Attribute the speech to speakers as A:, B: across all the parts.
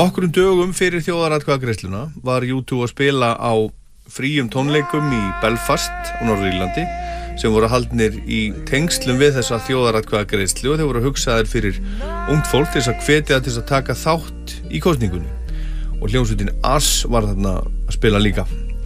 A: Nokkrum dögum fyrir þjóðaratkvæðagreiðsluna var U2 að spila á fríum tónleikum í Belfast á Norður-Írlandi sem voru haldnir í tengslum við þessa þjóðaratkvæðagreiðslu og þeir voru hugsaðir fyrir ungt fólk til þess að hvetja til þess að taka þátt í kosningunni og hljómsveitin Ass var þarna að spila líka.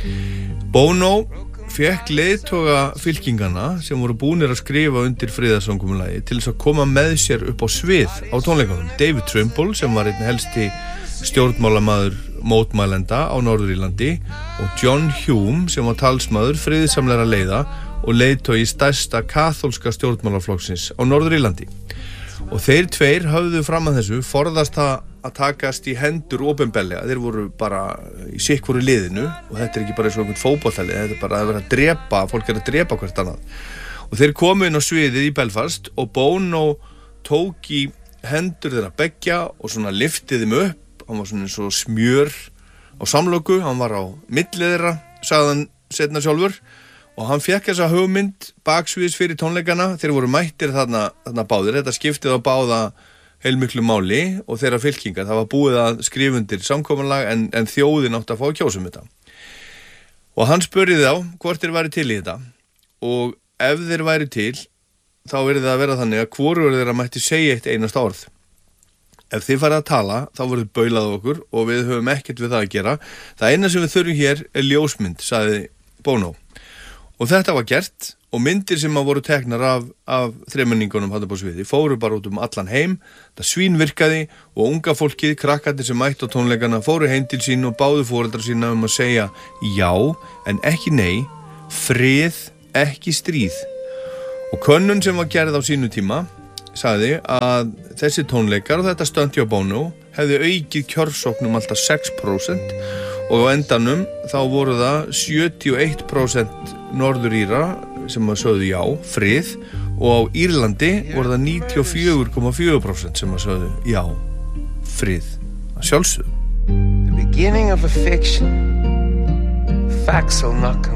A: Bono fékk leiðtoga fylkingana sem voru búnir að skrifa undir friðarsamkomulagi til þess að koma með sér upp á svið á tónleikunum. David Trimble sem var einn helsti stjórnmálamaður mótmælenda á Norður-Írlandi og John Hume sem var talsmaður friðsamlegra leiða og leiðtogi stærsta kaþólska stjórnmálaflokksins á Norður-Írlandi. Og þeir tveir höfðu fram að þessu forðast að takast í hendur opinberlega. Þeir voru bara í sikkvoru liðinu og þetta ekki bara eins og einhvern fótboltalið, þetta bara að vera að drepa, fólk að drepa hvert annað. Og þeir komu inn á sviðið í Belfast og Bono tók í hendur þeirra beggja og svona lyfti þeim upp. Hann var svona eins og smjör á samloku, hann var á milli þeirra, sagði hann seinna sjálfur. Og hann fékk þessa hugmynd baksviðs fyrir tónleikana. Þeir voru mættir þarna báðir. Þetta skiptið á báða heilmiklu máli og þeirra fylkingar. Það var búið að skrifa undir samkomulag en þjóðin átti að fá að kjósa þetta. Og hann spurði þá hvort þeir væri til í þetta. Og ef þeir væri til, þá yrði það að vera þannig að hvorugur þeirra mætti segja eitt einasta orð. Ef þið farið að tala, þá verður baulað okkur og við höfum ekkert við það að gera. Það eina sem við þurfum hér er ljósmynd, sagði Bono. Og þetta var gert og myndir sem voru teknar af þremenningunum hann på sviði fóru bara út allan heim. Það svínvirkaði og unga fólkið, krakkarnir sem mættu á tónleikana fóru heim til sín og báðu foreldra sína að segja já en ekki nei, frið, ekki stríð. Og könnun sem var gerð á sínu tíma sagði að þessi tónleikar og þetta stönd hjá Bono hefði aukið kjörsóknum alltaf 6% og á endanum þá voru það 71% norðuríra sem að sögðu já, frið og á Írlandi voru það 94,4% sem að sögðu já, frið að sjálfsögðu.
B: The beginning of a fiction. Facts will not come